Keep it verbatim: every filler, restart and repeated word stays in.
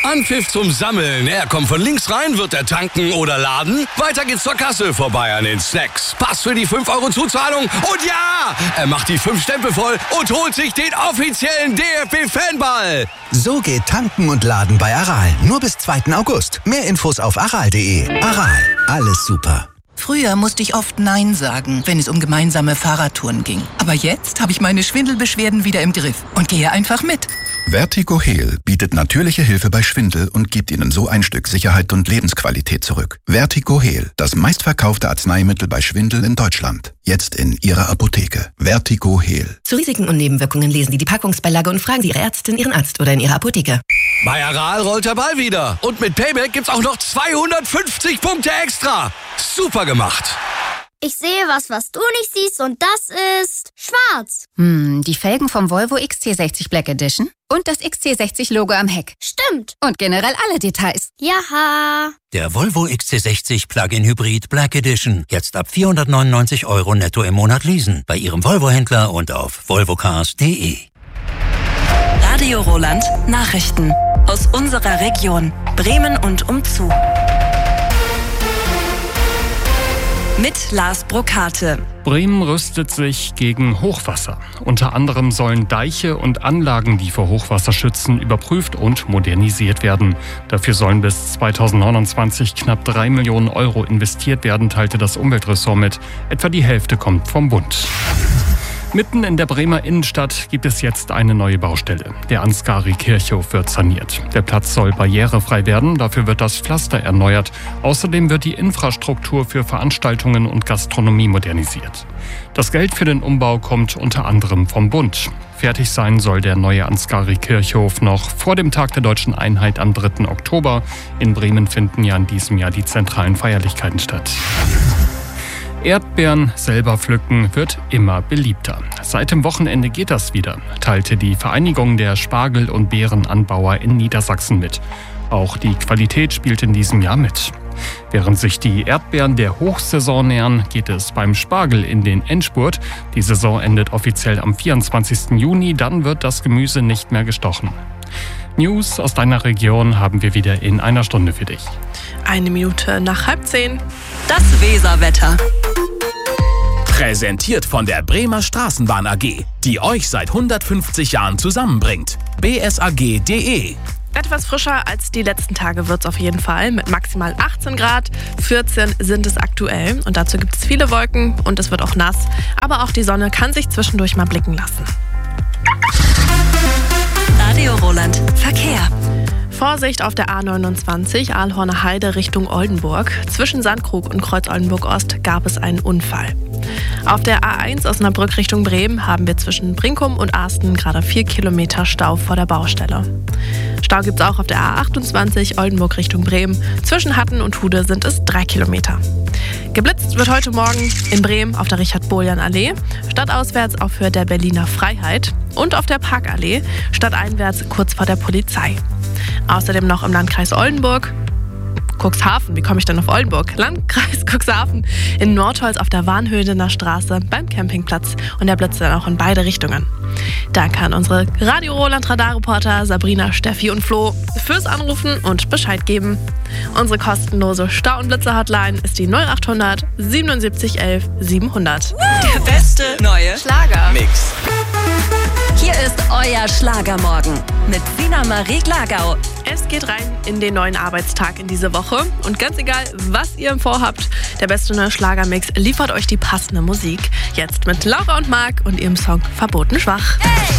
Anpfiff zum Sammeln. Er kommt von links rein, wird er tanken oder laden. Weiter geht's zur Kasse, vorbei an den Snacks. Pass für die fünf Euro Zuzahlung. Und ja, er macht die fünf Stempel voll und holt sich den offiziellen D F B-Fanball. So geht tanken und laden bei Aral. Nur bis zweiten August. Mehr Infos auf aral punkt de. Aral, alles super. Früher musste ich oft Nein sagen, wenn es um gemeinsame Fahrradtouren ging. Aber jetzt habe ich meine Schwindelbeschwerden wieder im Griff und gehe einfach mit. Vertigo Heal bietet natürliche Hilfe bei Schwindel und gibt Ihnen so ein Stück Sicherheit und Lebensqualität zurück. Vertigo Heal, das meistverkaufte Arzneimittel bei Schwindel in Deutschland. Jetzt in Ihrer Apotheke. Vertigo Heal. Zu Risiken und Nebenwirkungen lesen Sie die Packungsbeilage und fragen Sie Ihre Ärztin, Ihren Arzt oder in Ihrer Apotheke. Bei Aral rollt der Ball wieder. Und mit Payback gibt's auch noch zweihundertfünfzig Punkte extra. Super gemacht. Ich sehe was, was du nicht siehst, und das ist schwarz. Hm, die Felgen vom Volvo X C sechzig Black Edition und das X C sechzig Logo am Heck. Stimmt. Und generell alle Details. Jaha. Der Volvo X C sechzig Plug-in Hybrid Black Edition. Jetzt ab vierhundertneunundneunzig Euro netto im Monat leasen. Bei Ihrem Volvo-Händler und auf volvocars punkt de. Radio Roland Nachrichten aus unserer Region Bremen und umzu. Mit Lars Brokate. Bremen rüstet sich gegen Hochwasser. Unter anderem sollen Deiche und Anlagen, die vor Hochwasser schützen, überprüft und modernisiert werden. Dafür sollen bis zweitausendneunundzwanzig knapp drei Millionen Euro investiert werden, teilte das Umweltressort mit. Etwa die Hälfte kommt vom Bund. Mitten in der Bremer Innenstadt gibt es jetzt eine neue Baustelle. Der Ansgari-Kirchhof wird saniert. Der Platz soll barrierefrei werden, dafür wird das Pflaster erneuert. Außerdem wird die Infrastruktur für Veranstaltungen und Gastronomie modernisiert. Das Geld für den Umbau kommt unter anderem vom Bund. Fertig sein soll der neue Ansgari-Kirchhof noch vor dem Tag der Deutschen Einheit am dritten Oktober. In Bremen finden ja in diesem Jahr die zentralen Feierlichkeiten statt. Erdbeeren selber pflücken wird immer beliebter. Seit dem Wochenende geht das wieder, teilte die Vereinigung der Spargel- und Beerenanbauer in Niedersachsen mit. Auch die Qualität spielt in diesem Jahr mit. Während sich die Erdbeeren der Hochsaison nähern, geht es beim Spargel in den Endspurt. Die Saison endet offiziell am vierundzwanzigsten Juni, dann wird das Gemüse nicht mehr gestochen. News aus deiner Region haben wir wieder in einer Stunde für dich. Eine Minute nach halb zehn. Das Weserwetter. Präsentiert von der Bremer Straßenbahn A G, die euch seit hundertfünfzig Jahren zusammenbringt. b s a g punkt d e. Etwas frischer als die letzten Tage wird es auf jeden Fall, mit maximal achtzehn Grad. vierzehn sind es aktuell und dazu gibt es viele Wolken und es wird auch nass. Aber auch die Sonne kann sich zwischendurch mal blicken lassen. Radio Roland Verkehr. Vorsicht auf der A neunundzwanzig, Aalhorner Heide Richtung Oldenburg. Zwischen Sandkrug und Kreuz Oldenburg-Ost gab es einen Unfall. Auf der A eins Osnabrück Richtung Bremen haben wir zwischen Brinkum und Arsten gerade vier Kilometer Stau vor der Baustelle. Stau gibt es auch auf der A achtundzwanzig Oldenburg Richtung Bremen. Zwischen Hatten und Hude sind es drei Kilometer. Geblitzt wird heute Morgen in Bremen auf der Richard-Bohljan-Allee, stadtauswärts auf Höhe der Berliner Freiheit und auf der Parkallee, stadteinwärts kurz vor der Polizei. Außerdem noch im Landkreis Oldenburg, Cuxhaven, wie komme ich denn auf Oldenburg? Landkreis Cuxhaven, in Nordholz auf der Warnhöhlener Straße beim Campingplatz und der blitzt dann auch in beide Richtungen. Danke an unsere Radio Roland Radarreporter Sabrina, Steffi und Flo fürs Anrufen und Bescheid geben. Unsere kostenlose Stau- und Blitzer-Hotline ist die null achthundert siebenundsiebzig elf siebenhundert. Der beste neue Schlagermix. Hier ist euer Schlagermorgen mit Sina Marie Glagau. Es geht rein in den neuen Arbeitstag in diese Woche. Und ganz egal, was ihr vorhabt, der beste neue Schlagermix liefert euch die passende Musik. Jetzt mit Laura und Marc und ihrem Song Verboten schwach. Hey!